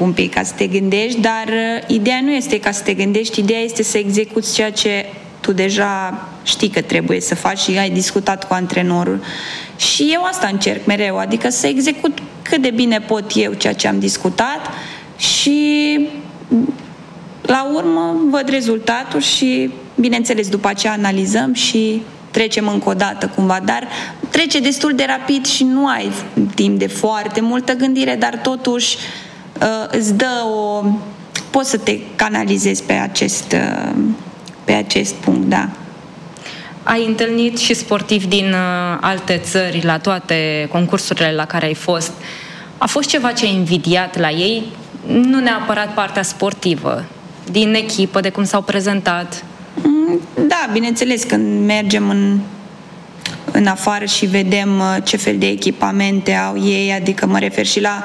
un pic ca să te gândești, dar ideea nu este ca să te gândești, ideea este să execuți ceea ce tu deja știi că trebuie să faci și ai discutat cu antrenorul. Și eu asta încerc mereu, adică să execut cât de bine pot eu ceea ce am discutat și la urmă văd rezultatul și, bineînțeles, după aceea analizăm și trecem încă o dată cumva, dar trece destul de rapid și nu ai timp de foarte multă gândire, dar totuși îți dă poți să te canalizezi pe acest punct, da. Ai întâlnit și sportivi din alte țări la toate concursurile la care ai fost. A fost ceva ce ai invidiat la ei? Nu neapărat partea sportivă, din echipă, de cum s-au prezentat? Da, bineînțeles, când mergem în afară și vedem ce fel de echipamente au ei, adică mă refer și la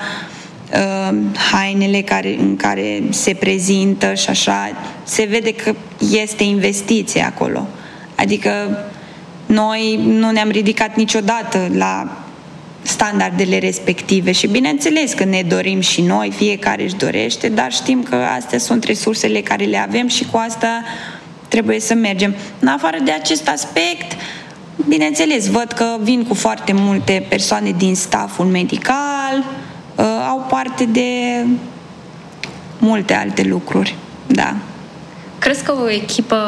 hainele în care se prezintă și așa, se vede că este investiție acolo. Adică noi nu ne-am ridicat niciodată la standardele respective și bineînțeles că ne dorim și noi, fiecare își dorește, dar știm că astea sunt resursele care le avem și cu asta trebuie să mergem. În afară de acest aspect, bineînțeles, văd că vin cu foarte multe persoane din stafful medical, au parte de multe alte lucruri, da. Crezi că o echipă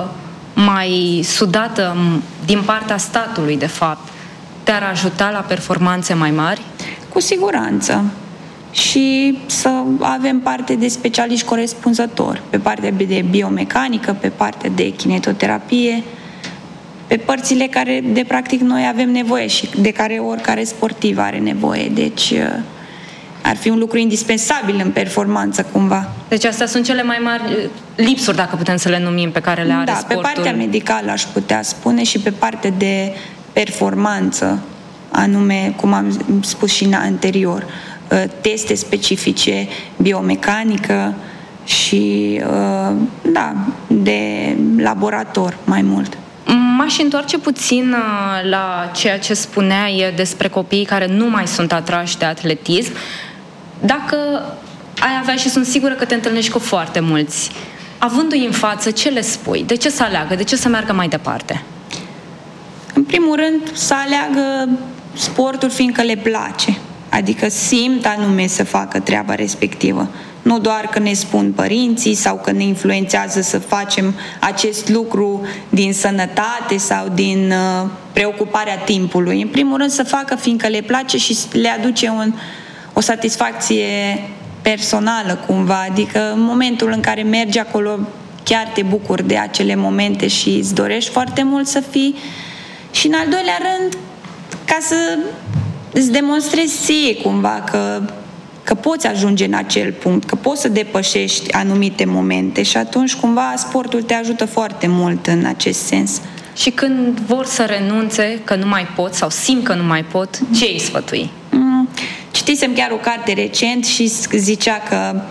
mai sudată din partea statului, de fapt, te-ar ajuta la performanțe mai mari? Cu siguranță. Și să avem parte de specialiști corespunzători, pe partea de biomecanică, pe partea de kinetoterapie, pe părțile care de practic noi avem nevoie și de care oricare sportiv are nevoie. Deci ar fi un lucru indispensabil în performanță cumva. Deci astea sunt cele mai mari lipsuri, dacă putem să le numim, pe care le are sportul. Da, pe partea medicală aș putea spune și pe partea de performanță, anume, cum am spus și anterior, teste specifice, biomecanică și, da, de laborator mai mult. M-aș întoarce puțin la ceea ce spuneai despre copiii care nu mai sunt atrași de atletism. Dacă ai avea, și sunt sigură că te întâlnești cu foarte mulți, avându-i în față, ce le spui? De ce să aleagă? De ce să meargă mai departe? În primul rând, să aleagă sportul fiindcă le place. Adică simt anume să facă treaba respectivă. Nu doar că ne spun părinții sau că ne influențează să facem acest lucru din sănătate sau din preocuparea timpului. În primul rând să facă fiindcă le place și le aduce o satisfacție personală cumva. Adică în momentul în care mergi acolo chiar te bucuri de acele momente și îți dorești foarte mult să fii. Și în al doilea rând, ca să îți demonstrezi ție cumva că poți ajunge în acel punct, că poți să depășești anumite momente și atunci cumva sportul te ajută foarte mult în acest sens. Și când vor să renunțe, că nu mai pot sau simt că nu mai pot, ce îi sfătui? Citisem chiar o carte recent și zicea că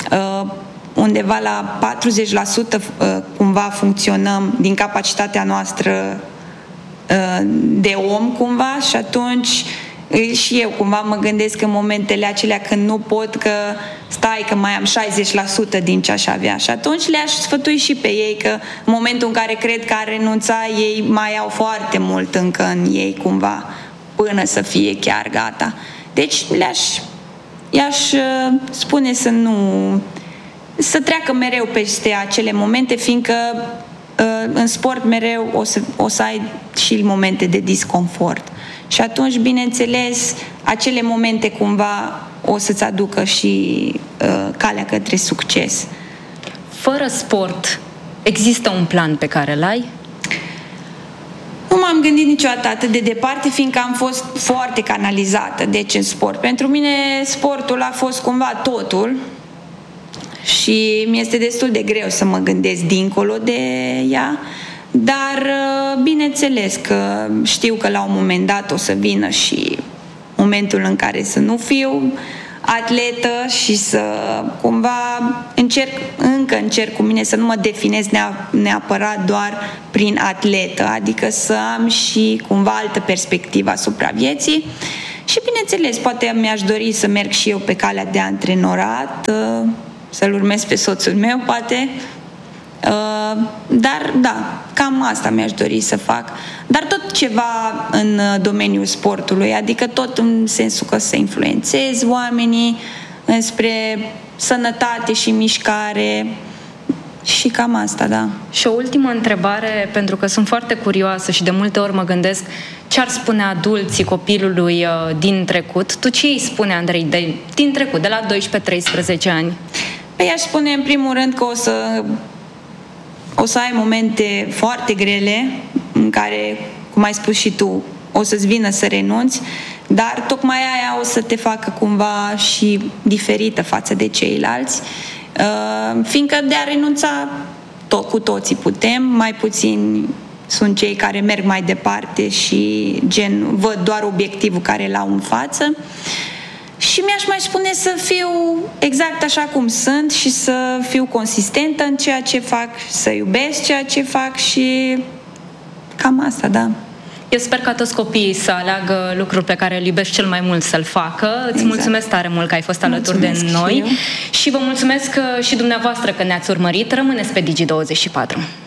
undeva la 40% cumva funcționăm din capacitatea noastră de om cumva și atunci și eu cumva mă gândesc în momentele acelea când nu pot, că stai că mai am 60% din ce aș avea și atunci le-aș sfătui și pe ei că în momentul în care cred că ar renunța, ei mai au foarte mult încă în ei cumva până să fie chiar gata. Deci i-aș spune să treacă mereu peste acele momente, fiindcă în sport mereu o să ai și momente de disconfort. Și atunci, bineînțeles, acele momente cumva o să-ți aducă și calea către succes. Fără sport, există un plan pe care îl ai? Nu m-am gândit niciodată atât de departe, fiindcă am fost foarte canalizată, deci în sport. Pentru mine sportul a fost cumva totul și mi-este destul de greu să mă gândesc dincolo de ea, dar bineînțeles că știu că la un moment dat o să vină și momentul în care să nu fiu atletă și să cumva încerc cu mine să nu mă definez neapărat doar prin atletă, adică să am și cumva altă perspectivă asupra vieții Și bineînțeles, poate mi-aș dori să merg și eu pe calea de antrenorat, să-l urmez pe soțul meu, poate. Dar da, cam asta mi-aș dori să fac. Dar tot ceva în domeniul sportului, adică tot în sensul că să influențez oamenii înspre sănătate și mișcare. Și cam asta, da. Și o ultimă întrebare, pentru că sunt foarte curioasă și de multe ori mă gândesc ce ar spune adulții copilului din trecut. Tu ce îi spune, Andrei, din trecut, de la 12-13 ani? Păi aș spune în primul rând că o să ai momente foarte grele în care, cum ai spus și tu, o să-ți vină să renunți, dar tocmai aia o să te facă cumva și diferită față de ceilalți, fiindcă de a renunța cu toții putem, mai puțin sunt cei care merg mai departe și văd doar obiectivul care l-au în față. Și mi-aș mai spune să fiu exact așa cum sunt și să fiu consistentă în ceea ce fac, să iubesc ceea ce fac și cam asta, da. Eu sper ca toți copiii să aleagă lucruri pe care îl iubești cel mai mult să-l facă. Îți mulțumesc tare mult că ai fost alături de noi și vă mulțumesc și dumneavoastră că ne-ați urmărit. Rămâneți pe Digi24.